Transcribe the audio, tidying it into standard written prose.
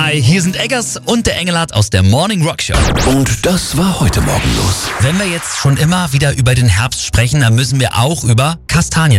Hi, hier sind Eggers und der Engelhardt aus der Morning Rock Show. Und das war heute Morgen los. Wenn wir jetzt schon immer wieder über den Herbst sprechen, dann müssen wir auch über Kastanien